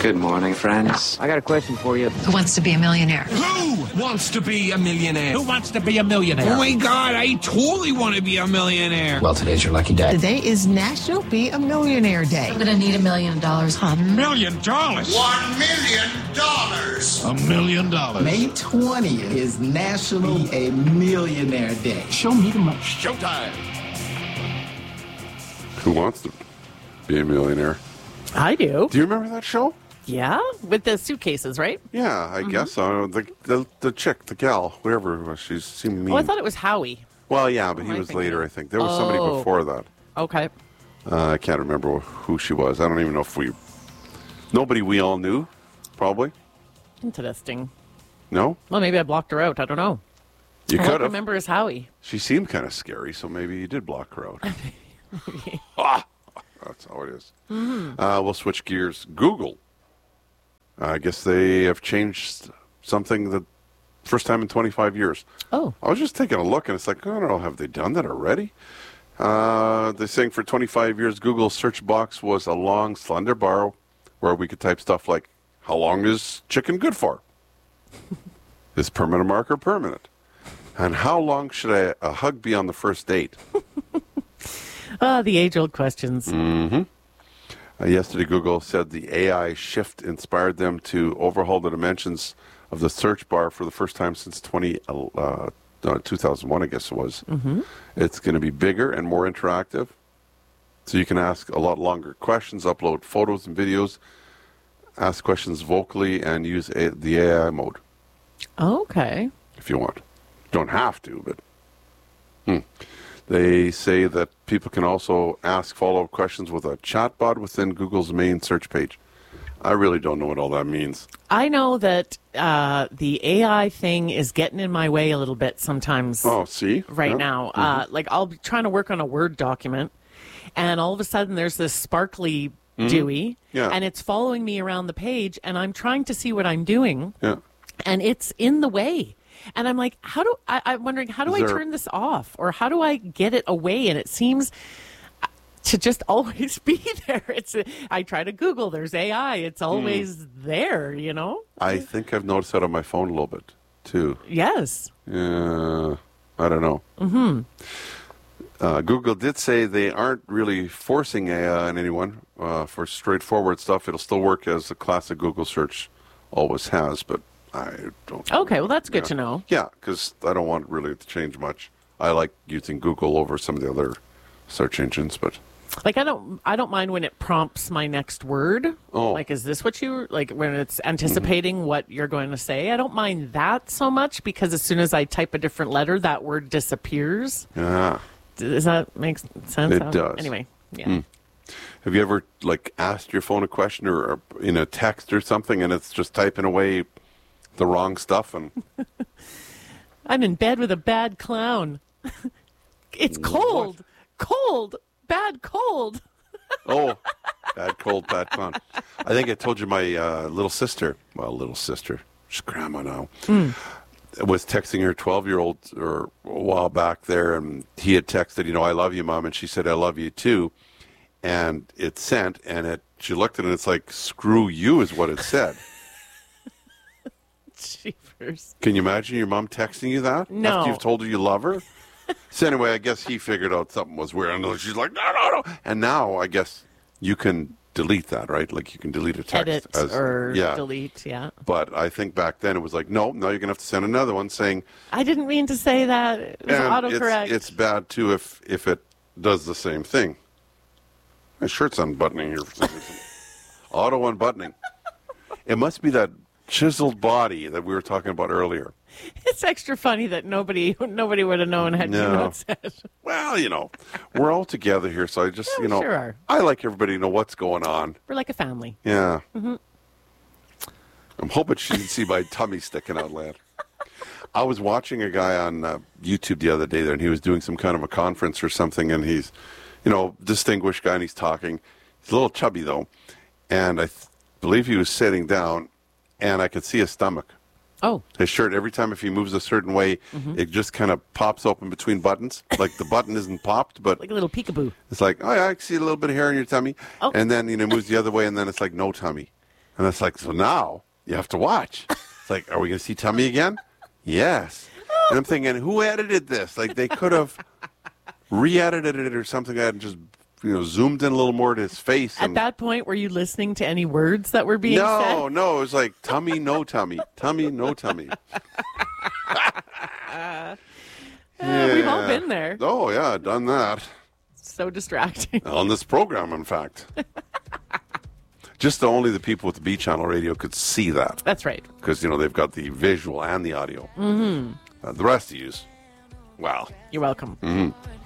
Good morning, friends. I got a question for you. Who wants to be a millionaire? Who wants to be a millionaire? Who wants to be a millionaire? Oh my God, I totally want to be a millionaire. Well, today's your lucky day. Today is National Be a Millionaire Day. I'm gonna need $1 million. $1 million? $1 million. $1 million. May 20th is National Be a Millionaire Day. Show me the money. Showtime. Who wants to be a millionaire? I do. Do you remember that show? Yeah, with the suitcases, right? Yeah, I guess so. The chick, the gal, whatever it was, she seemed mean. Oh, I thought it was Howie. Well, yeah, but he was later, I think. There was somebody before that. Okay. I can't remember who she was. I don't even know if nobody we all knew, probably. Interesting. No? Well, maybe I blocked her out. I don't know. You All could I have. remember is Howie. She seemed kind of scary, so maybe you did block her out. That's how it is. We'll switch gears. Google. I guess they have changed something the first time in 25 years. Oh. I was just taking a look, and it's like, I don't know, have they done that already? They're saying for 25 years, Google's search box was a long, slender bar where we could type stuff like, how long is chicken good for? Is permanent marker permanent? And how long should a hug be on the first date? The age-old questions. Yesterday, Google said the AI shift inspired them to overhaul the dimensions of the search bar for the first time since 2001, I guess it was. It's going to be bigger and more interactive, so you can ask a lot longer questions, upload photos and videos, ask questions vocally, and use the AI mode. Okay. If you want. Don't have to, but... They say that people can also ask follow-up questions with a chatbot within Google's main search page. I really don't know what all that means. I know that the AI thing is getting in my way a little bit sometimes. Oh, see? Right now. Like, I'll be trying to work on a Word document, and all of a sudden there's this sparkly Dewey, and it's following me around the page, and I'm trying to see what I'm doing, and it's in the way. And I'm like, I'm wondering, how do I turn this off? Or how do I get it away? And it seems to just always be there. I try to Google, there's AI. It's always there, you know? I think I've noticed that on my phone a little bit, too. Yes. I don't know. Google did say they aren't really forcing AI on anyone for straightforward stuff. It'll still work as the classic Google search always has, but I don't know. Okay, well, that's good to know. Yeah, because I don't want really to change much. I like using Google over some of the other search engines, but... Like, I don't mind when it prompts my next word. Oh. Like, is this what like, when it's anticipating what you're going to say? I don't mind that so much, because as soon as I type a different letter, that word disappears. Yeah. Does that make sense? It does. Anyway, yeah. Have you ever, like, asked your phone a question or in a text or something, and it's just typing away the wrong stuff? And I'm in bed with a bad clown. It's cold. What? Cold. Bad cold. Oh, bad cold, bad clown. I think I told you my little sister, she's grandma now, was texting her 12-year-old or a while back there, and he had texted, I love you, Mom, and she said, I love you too. And it sent, and she looked at it, and it's like, screw you is what it said. Jeepers. Can you imagine your mom texting you that? No. After you've told her you love her? So anyway, I guess he figured out something was weird. And she's like, no. And now I guess you can delete that, right? Like you can delete a text. Edit or delete, yeah. But I think back then it was like, no, now you're going to have to send another one saying... I didn't mean to say that. It was autocorrect. It's bad, too, if it does the same thing. My shirt's unbuttoning here for some reason. Auto unbuttoning. It must be that chiseled body that we were talking about earlier. It's extra funny that nobody would have known had you not said. Well, we're all together here, so I just, sure are. I like everybody to know what's going on. We're like a family. Yeah. I'm hoping she didn't see my tummy sticking out, lad. I was watching a guy on YouTube the other day there, and he was doing some kind of a conference or something, and he's, distinguished guy, and he's talking. He's a little chubby, though, and I believe he was sitting down, and I could see his stomach. Oh. His shirt, every time if he moves a certain way, it just kind of pops open between buttons. Like the button isn't popped, but... Like a little peekaboo. It's like, oh, yeah, I see a little bit of hair in your tummy. Oh. And then, moves the other way, and then it's like no tummy. And it's like, so now you have to watch. It's like, are we going to see tummy again? Yes. And I'm thinking, who edited this? Like, they could have re-edited it or something and just, zoomed in a little more to his face. At that point, were you listening to any words that were being said? No. It was like, tummy, no tummy. Tummy, no tummy. We've all been there. Oh, yeah, done that. So distracting. On this program, in fact. Just only the people with the B Channel radio could see that. That's right. Because, they've got the visual and the audio. Mm-hmm. The rest of yous, well. You're welcome. Mm-hmm.